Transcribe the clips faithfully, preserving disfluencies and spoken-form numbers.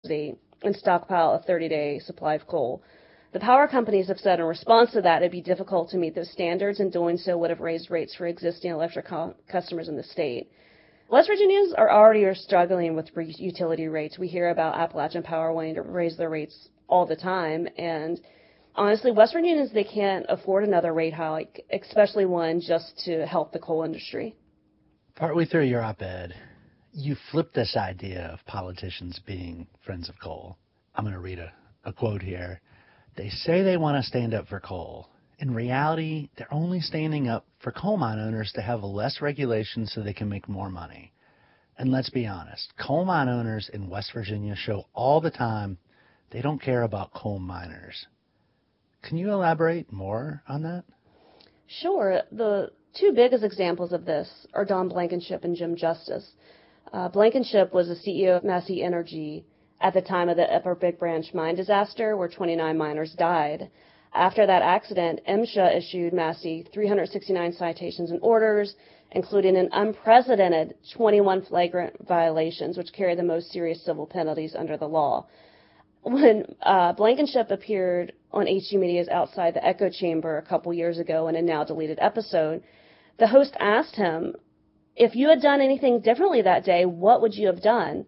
and stockpile a thirty-day supply of coal. The power companies have said in response to that it'd be difficult to meet those standards, and doing so would have raised rates for existing electric co- customers in the state. West Virginians are already struggling with utility rates. We hear about Appalachian Power wanting to raise their rates all the time, and honestly, West Virginians, they can't afford another rate hike, especially one just to help the coal industry. Partway through your op-ed, you flipped this idea of politicians being friends of coal. I'm going to read a, a quote here. They say they want to stand up for coal. In reality, they're only standing up for coal mine owners to have less regulation so they can make more money. And let's be honest, coal mine owners in West Virginia show all the time they don't care about coal miners. Can you elaborate more on that? Sure. The two biggest examples of this are Don Blankenship and Jim Justice. Uh, Blankenship was the C E O of Massey Energy at the time of the Upper Big Branch mine disaster, where twenty-nine miners died. After that accident, MSHA issued Massey three hundred sixty-nine citations and orders, including an unprecedented twenty-one flagrant violations, which carry the most serious civil penalties under the law. When uh, Blankenship appeared on H G Media's Outside the Echo Chamber a couple years ago in a now-deleted episode, the host asked him, if you had done anything differently that day, what would you have done?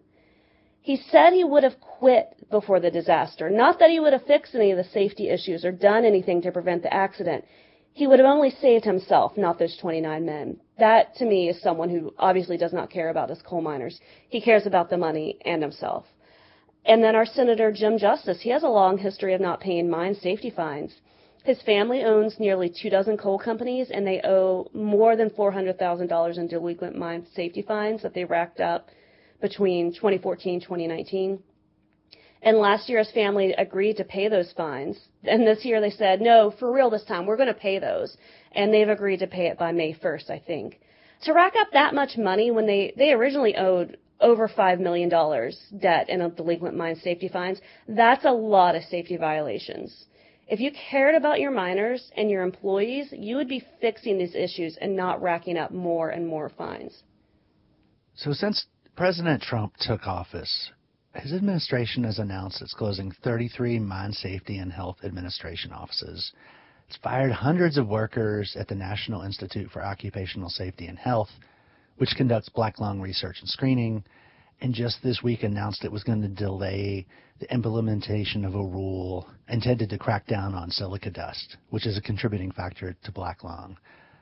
He said he would have quit before the disaster, not that he would have fixed any of the safety issues or done anything to prevent the accident. He would have only saved himself, not those twenty-nine men. That, to me, is someone who obviously does not care about his coal miners. He cares about the money and himself. And then our Senator Jim Justice, he has a long history of not paying mine safety fines. His family owns nearly two dozen coal companies, and they owe more than four hundred thousand dollars in delinquent mine safety fines that they racked up between twenty fourteen and twenty nineteen. And last year, his family agreed to pay those fines. And this year they said, no, for real this time, we're going to pay those. And they've agreed to pay it by May first, I think. To rack up that much money when they, they originally owed over five million dollars debt in delinquent mine safety fines, that's a lot of safety violations. If you cared about your miners and your employees, you would be fixing these issues and not racking up more and more fines. So since President Trump took office, his administration has announced it's closing thirty-three mine safety and health administration offices. It's fired hundreds of workers at the National Institute for Occupational Safety and Health, which conducts black lung research and screening, and just this week announced it was going to delay the implementation of a rule intended to crack down on silica dust, which is a contributing factor to black lung.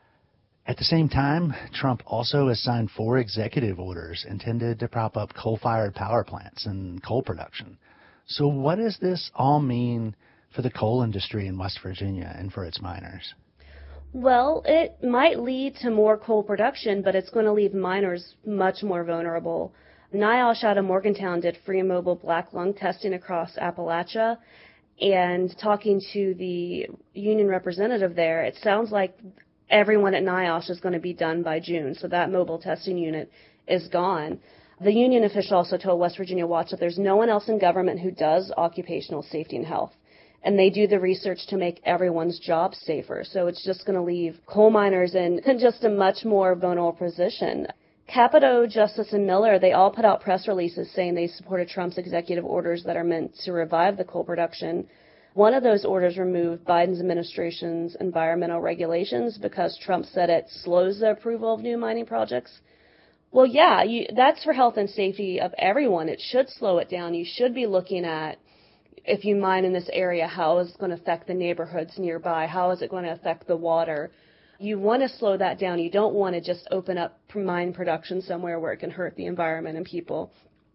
At the same time, Trump also has signed four executive orders intended to prop up coal-fired power plants and coal production. So what does this all mean for the coal industry in West Virginia and for its miners? Well, it might lead to more coal production, but it's going to leave miners much more vulnerable. NIOSH out of Morgantown did free and mobile black lung testing across Appalachia, and talking to the union representative there, it sounds like everyone at NIOSH is going to be done by June, so that mobile testing unit is gone. The union official also told West Virginia Watch that there's no one else in government who does occupational safety and health, and they do the research to make everyone's job safer. So it's just going to leave coal miners in just a much more vulnerable position. Capito, Justice, and Miller, they all put out press releases saying they supported Trump's executive orders that are meant to revive the coal production. One of those orders removed Biden's administration's environmental regulations because Trump said it slows the approval of new mining projects. Well, yeah, you, that's for health and safety of everyone. It should slow it down. You should be looking at, if you mine in this area, how is it going to affect the neighborhoods nearby? How is it going to affect the water? You want to slow that down. You don't want to just open up mine production somewhere where it can hurt the environment and people.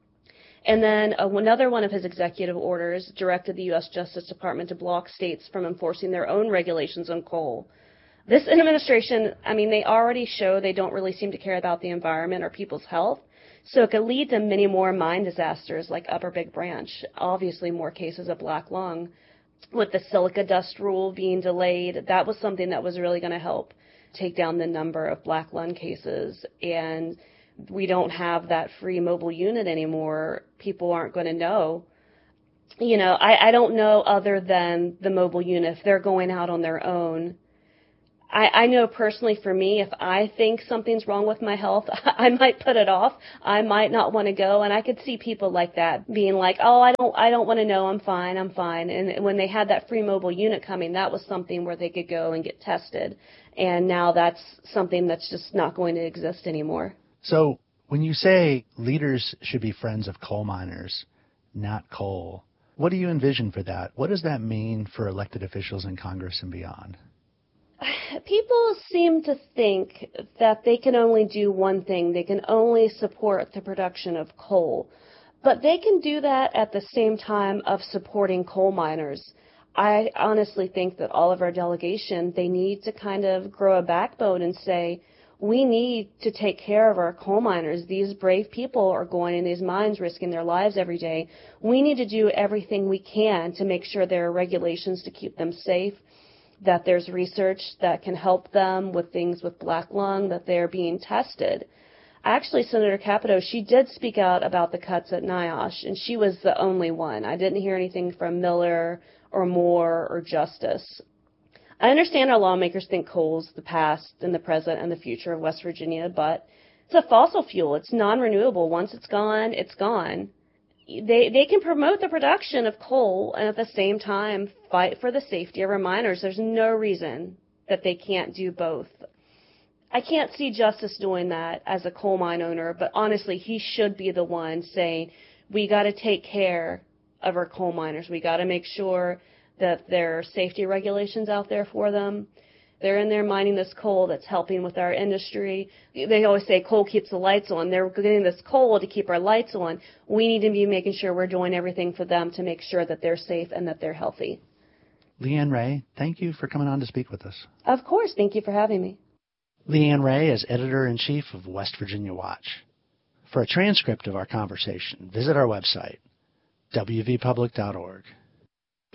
And then uh, another one of his executive orders directed the U S Justice Department to block states from enforcing their own regulations on coal. This administration, I mean, they already show they don't really seem to care about the environment or people's health. So it could lead to many more mine disasters like Upper Big Branch, obviously more cases of black lung. With the silica dust rule being delayed, that was something that was really going to help take down the number of black lung cases. And we don't have that free mobile unit anymore. People aren't going to know. You know, I, I don't know other than the mobile unit, if they're going out on their own, I, I know personally for me, if I think something's wrong with my health, I might put it off. I might not want to go. And I could see people like that being like, oh, I don't, I don't want to know. I'm fine. I'm fine. And when they had that free mobile unit coming, that was something where they could go and get tested. And now that's something that's just not going to exist anymore. So when you say leaders should be friends of coal miners, not coal, what do you envision for that? What does that mean for elected officials in Congress and beyond? People seem to think that they can only do one thing. They can only support the production of coal. But they can do that at the same time of supporting coal miners. I honestly think that all of our delegation, they need to kind of grow a backbone and say, we need to take care of our coal miners. These brave people are going in these mines, risking their lives every day. We need to do everything we can to make sure there are regulations to keep them safe, that there's research that can help them with things with black lung, that they're being tested. Actually, Senator Capito, she did speak out about the cuts at NIOSH, and she was the only one. I didn't hear anything from Miller or Moore or Justice. I understand our lawmakers think coal's the past and the present and the future of West Virginia, but it's a fossil fuel. It's non-renewable. Once it's gone, it's gone. They they can promote the production of coal and at the same time fight for the safety of our miners. There's no reason that they can't do both. I can't see Justice doing that as a coal mine owner, but honestly, he should be the one saying, we got to take care of our coal miners. We got to make sure that there are safety regulations out there for them. They're in there mining this coal that's helping with our industry. They always say coal keeps the lights on. They're getting this coal to keep our lights on. We need to be making sure we're doing everything for them to make sure that they're safe and that they're healthy. Leanne Ray, thank you for coming on to speak with us. Of course. Thank you for having me. Leanne Ray is Editor-in-Chief of West Virginia Watch. For a transcript of our conversation, visit our website, w v public dot org.